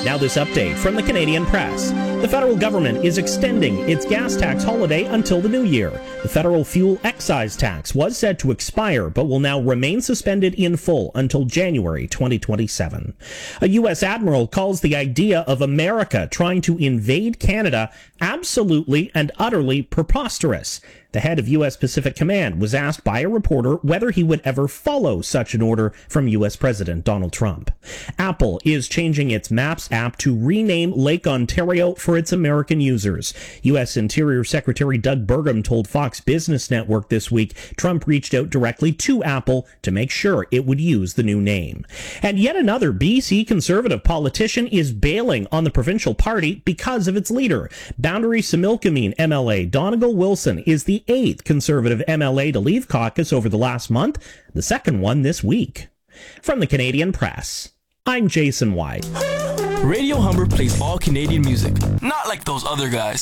Now this update from the Canadian Press. The federal government is extending its gas tax holiday until the new year. The federal fuel excise tax was set to expire, but will now remain suspended in full until January 2027. A U.S. admiral calls the idea of America trying to invade Canada absolutely and utterly preposterous. The head of U.S. Pacific Command was asked by a reporter whether he would ever follow such an order from U.S. President Donald Trump. Apple is changing its Maps app to rename Lake Ontario for its American users. U.S. Interior Secretary Doug Burgum told Fox Business Network this week Trump reached out directly to Apple to make sure it would use the new name. And yet another BC Conservative politician is bailing on the provincial party because of its leader. Boundary Similkameen MLA Donegal Wilson is the 8th Conservative MLA to leave caucus over the last month, the second one this week. From the Canadian Press, I'm Jason White. Radio Humber plays all Canadian music, not like those other guys.